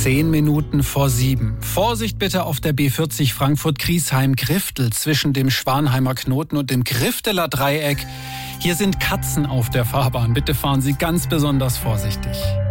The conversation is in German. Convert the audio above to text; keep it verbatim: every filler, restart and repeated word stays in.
Zehn Minuten vor sieben. Vorsicht bitte auf der B vierzig Frankfurt-Griesheim-Griftel zwischen dem Schwanheimer Knoten und dem Grifteler Dreieck. Hier sind Katzen auf der Fahrbahn. Bitte fahren Sie ganz besonders vorsichtig.